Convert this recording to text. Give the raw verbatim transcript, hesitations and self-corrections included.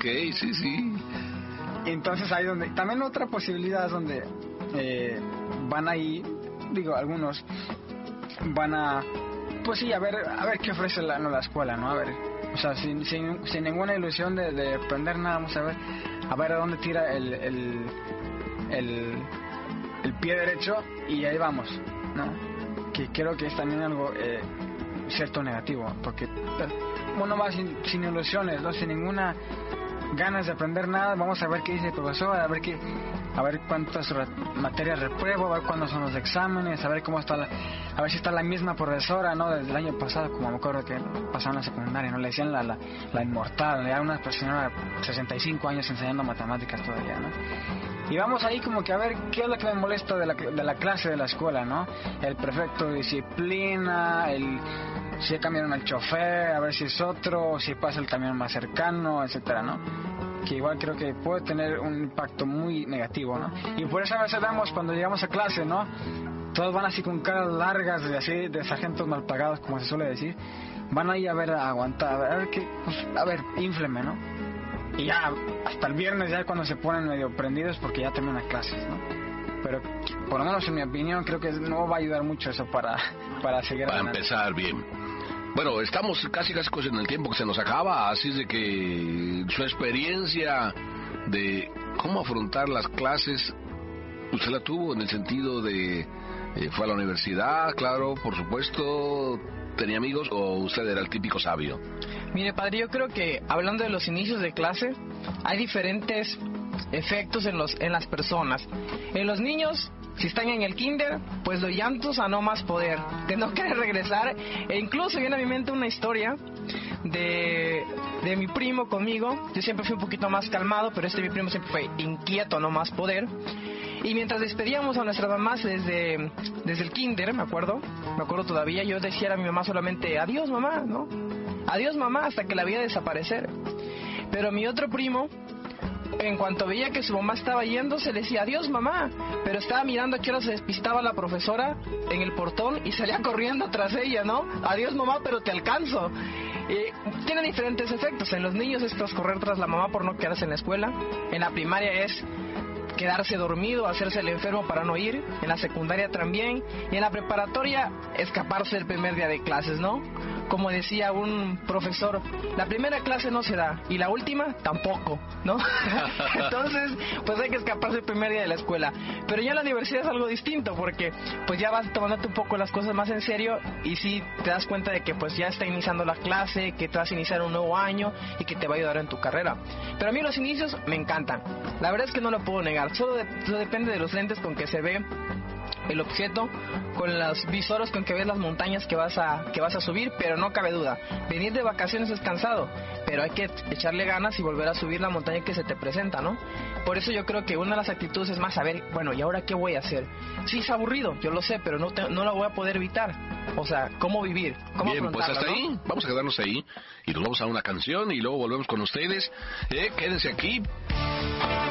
Ok, sí, sí. Entonces ahí donde, también otra posibilidad es donde eh, van ahí, digo, algunos van a, pues sí, a ver, a ver qué ofrece la, no, la escuela, ¿no? A ver, o sea, sin, sin, sin ninguna ilusión de, de aprender nada, vamos a ver, a ver a dónde tira el, el, el, el pie derecho y ahí vamos, ¿no? Que creo que es también algo eh, cierto negativo, porque uno va sin, sin ilusiones, ¿no? Sin ninguna ganas de aprender nada, vamos a ver qué dice el profesor, a ver qué, a ver cuántas re- materias repruebo, a ver cuándo son los exámenes, a ver cómo está la, a ver si está la misma profesora, ¿no? Desde el año pasado, como me acuerdo que pasaba en la secundaria, ¿no? Le decían la, la, la inmortal, era una persona de sesenta y cinco años enseñando matemáticas todavía, ¿no? Y vamos ahí como que a ver qué es lo que me molesta de la, de la clase de la escuela, ¿no? El prefecto de disciplina, el si cambiaron al chofer, a ver si es otro, si pasa el camión más cercano, etcétera, ¿no? Que igual creo que puede tener un impacto muy negativo, ¿no? Y por eso a veces damos cuando llegamos a clase, ¿no? Todos van así con caras largas de así de sargentos mal pagados, como se suele decir. Van ahí a ver, a aguantar, a ver qué, pues, a ver, infleme, ¿no? Y ya hasta el viernes ya cuando se ponen medio prendidos porque ya terminan clases, ¿no? Pero por lo menos en mi opinión creo que no va a ayudar mucho eso para, para seguir Para adelante. empezar bien. Bueno, estamos casi casi en el tiempo que se nos acaba, así es de que su experiencia de cómo afrontar las clases, usted la tuvo en el sentido de, eh, fue a la universidad, claro, por supuesto, tenía amigos, o usted era el típico sabio. Mire, padre, yo creo que hablando de los inicios de clase, hay diferentes efectos en los en las personas. En los niños, si están en el kinder, pues los llantos a no más poder, de no querer regresar, e incluso viene a mi mente una historia de, de mi primo conmigo. Yo siempre fui un poquito más calmado, pero este mi primo siempre fue inquieto a no más poder. Y mientras despedíamos a nuestras mamás desde, desde el kinder, me acuerdo, me acuerdo todavía, yo decía a mi mamá solamente, adiós mamá, ¿no? Adiós mamá, hasta que la veía desaparecer. Pero mi otro primo, en cuanto veía que su mamá estaba yendo, se le decía adiós mamá, pero estaba mirando a qué hora se despistaba la profesora en el portón y salía corriendo tras ella, ¿no? Adiós mamá, pero te alcanzo. Eh, tiene diferentes efectos. En los niños es tras correr tras la mamá por no quedarse en la escuela. En la primaria es quedarse dormido, hacerse el enfermo para no ir. En la secundaria también. Y en la preparatoria, escaparse el primer día de clases, ¿no? Como decía un profesor, la primera clase no se da y la última tampoco, ¿no? Entonces, pues hay que escaparse el primer día de la escuela. Pero ya en la universidad es algo distinto porque pues ya vas tomándote un poco las cosas más en serio y sí te das cuenta de que pues ya está iniciando la clase, que te vas a iniciar un nuevo año y que te va a ayudar en tu carrera. Pero a mí los inicios me encantan. La verdad es que no lo puedo negar. Solo, de, solo depende de los lentes con que se ve el objeto, con los visoros con que ves las montañas que vas a que vas a subir, pero no cabe duda, venir de vacaciones es cansado, pero hay que echarle ganas y volver a subir la montaña que se te presenta, ¿no? Por eso yo creo que una de las actitudes es más saber, bueno, ¿y ahora qué voy a hacer? Sí, es aburrido, yo lo sé, pero no te, no la voy a poder evitar. O sea, ¿cómo vivir? ¿Cómo Bien, pues hasta ¿no? ahí, vamos a quedarnos ahí y nos vamos a una canción y luego volvemos con ustedes. Eh, quédense aquí.